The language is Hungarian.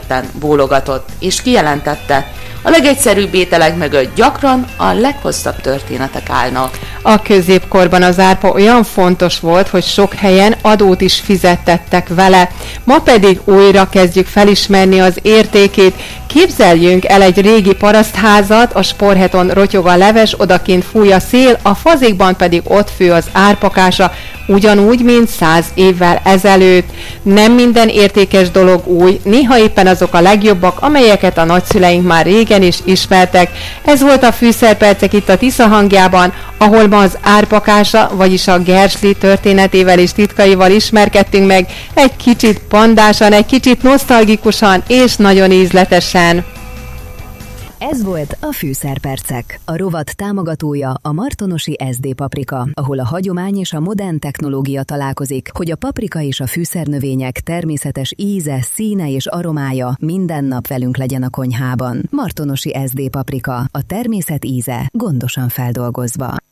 elégedetten bólogatott, és kijelentette, a legegyszerűbb ételek mögött gyakran a leghosszabb történetek állnak. A középkorban az árpa olyan fontos volt, hogy sok helyen adót is fizettettek vele. Ma pedig újra kezdjük felismerni az értékét. Képzeljünk el egy régi parasztházat, a sporheton rotyog a leves, odakint fúj a szél, a fazékban pedig ott fő az árpakása, ugyanúgy, mint 100 évvel ezelőtt. Nem minden értékes dolog új, néha éppen azok a legjobbak, amelyeket a nagyszüleink már régen is ismertek. Ez volt a Fűszerpercek itt a Tisza hangjában, ahol ma az árpakása, vagyis a gersli történetével és titkaival ismerkedtünk meg, egy kicsit pandásan, egy kicsit nosztalgikusan és nagyon ízletesen. Ez volt a Fűszerpercek. A rovat támogatója a martonosi SD Paprika, ahol a hagyomány és a modern technológia találkozik, hogy a paprika és a fűszernövények természetes íze, színe és aromája minden nap velünk legyen a konyhában. Martonosi SD Paprika, a természet íze, gondosan feldolgozva.